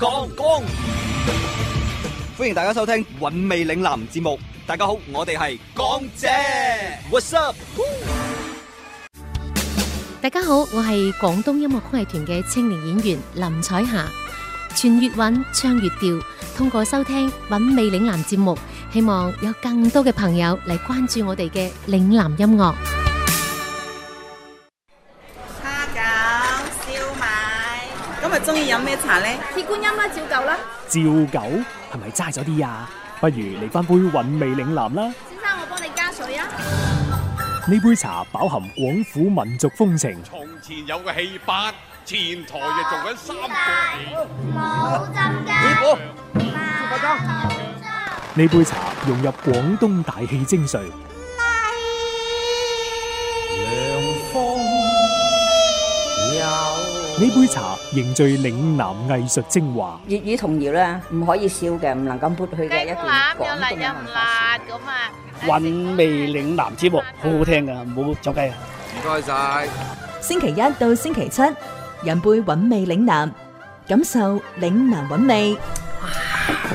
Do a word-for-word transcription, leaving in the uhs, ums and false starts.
講講，歡迎大家收聽韻味嶺南節目。大家好，我哋係港姐 ，What's up？ 大家好，我係廣東音樂曲藝團嘅青年演員林彩霞。傳粵韻，唱粵調，通過收聽韻味嶺南節目，希望有更多嘅朋友嚟關注我哋嘅嶺南音樂。 蝦餃、燒賣，今日中意飲咩茶呢？ 鐵觀音啦，照舊啦。 照舊係咪齋咗啲啊？不如嚟翻杯韻味嶺南啦。 先生，我幫你加水啊。 呢杯茶飽含廣府民族風情。 從前有個戲班，前台就做緊三個戲。 冇浸㗎。 呢杯茶融入廣東大氣精髓。呢杯茶凝聚嶺南藝術精華。 粵語童謠咧，唔可以少嘅，唔能夠抹去嘅一段廣東嘅文化。 韻味嶺南節目好好聽噶，唔好走雞啊！ 唔該晒。 星期一到星期七，飲杯韻味嶺南，感受嶺南韻味。